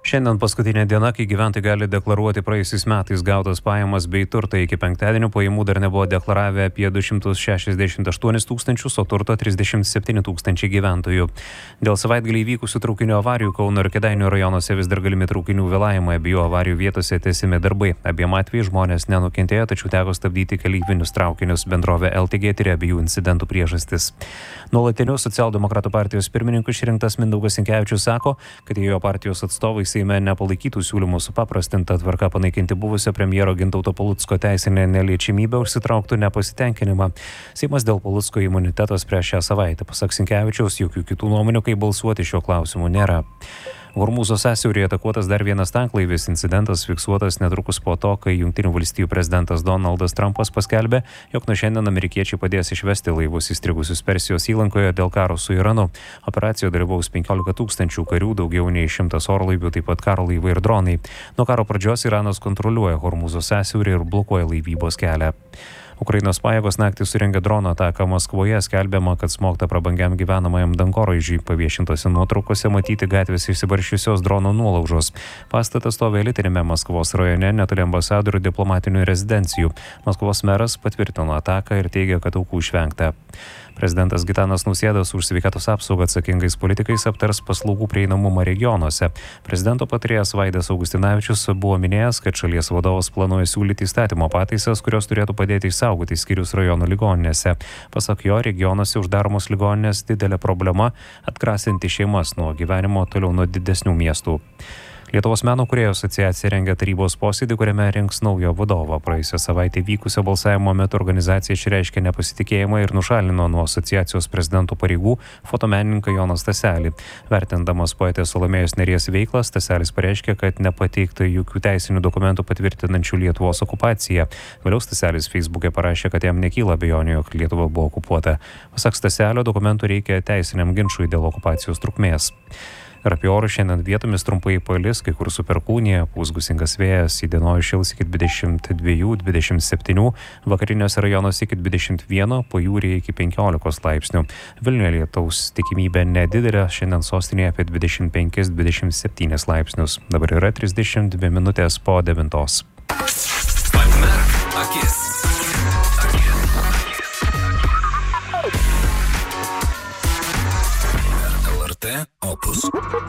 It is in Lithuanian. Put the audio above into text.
Šiandien paskutinė diena, kai gyventojai gali deklaruoti praėjusiais metais gautas pajamas bei turtą. Iki penktadienio pajamų dar nebuvo deklaravę apie 268 tūkstančius, o turto 37 tūkstančiai gyventojų. Dėl savaitgalį įvykusių traukinių avarijų Kauno ir Kėdainių rajonuose vis dar galimi traukinių vėlavimai. Abiejų avarijų vietose tęsiami darbai. Abiem atvejais žmonės nenukentėjo, tačiau teko stabdyti keleivinius traukinius. Bendrovė LTG tiria abiejų incidentų priežastis. Nuolatiniu socialdemokratų partijos pirmininku išrinktas Mindaugas Sinkevičius sako, kad jo partijos atstovai Seime nepalaikytų siūlymų supaprastinta tvarka panaikinti buvusio premjero Gintauto Palucko teisinę neliečiamybę, užsitrauktų nepasitenkinimą. Seimas dėl Palucko imuniteto spręs šią savaitę. Pasak Sinkevičiaus, jokių kitų nuomonių, kaip balsuoti šiuo klausimu, nėra. Hormūzo sąsiauryje atakuotas dar vienas tanklaivis. Incidentas fiksuotas netrukus po to, kai Jungtinių valstijų prezidentas Donaldas Trumpas paskelbė, jog nuo šiandien amerikiečiai padės išvesti laivus įstrigusius Persijos įlankoje dėl karo su Iranu. Operacijoje dalyvaus 15 tūkstančių karių, daugiau nei 100 orlaivių, taip pat karo laivai ir dronai. Nuo karo pradžios Iranas kontroliuoja Hormūzo sąsiaurį ir blokuoja laivybos kelią. Ukrainos pajėgos naktį surengė drono ataką Maskvoje, skelbiama, kad smogta prabangiam gyvenamajam dangoraižiui. Paviešintose nuotraukose matyti gatvės išsibaršiusios drono nuolaužos. Pastatas stovi elitinėme Maskvos rajone netoli ambasadorių diplomatinių rezidencijų. Maskvos meras patvirtino ataką ir teigia, kad aukų išvengta. Prezidentas Gitanas Nausėdas už sveikatos apsaugą atsakingais politikais aptars paslaugų prieinamumą regionuose. Prezidento patarėjas Vaidas Augustinavičius buvo minėjęs, kad šalies vadovas planuoja siūlyti įstatymo pataisas, kurios turėtų padėti išsaugoti skyrius rajonų ligoninėse. Pasak jo, regionuose uždaromos ligoninės didelė problema atgrasinti šeimas nuo gyvenimo toliau nuo didesnių miestų. Lietuvos meno kūrėjų asociacija rengia tarybos posėdį, kuriame rinks naujo vadovo. Praėjusią savaitę vykusio balsavimo metu organizacija išreiškė nepasitikėjimą ir nušalino nuo asociacijos prezidento pareigų fotomenininką Joną Staselį. Vertindamas poetės Salomėjos Nėries veiklą, Staselis pareiškė, kad nepateikta jokių teisinių dokumentų patvirtinančių Lietuvos okupaciją. Vėliau Staselis Facebook'e parašė, kad jam nekyla abejonių, jog Lietuva buvo okupuota. Pasak Staselio, dokumentų reikia teisiniam ginčui dėl okupacijos trukmės. Ir apie orus šiandien vietomis trumpai palis, kai kur su perkūnija, pūs gūsingas vėjas, įdienojus šils iki 22-27, vakariniuose rajonuose iki 21, pajūryje iki 15 laipsnių. Vilniuje lietaus tikimybė nedidelė, šiandien sostinėje apie 25-27 laipsnius. Dabar yra 32 minutės po 9. Pamerk akis. LRT Opus.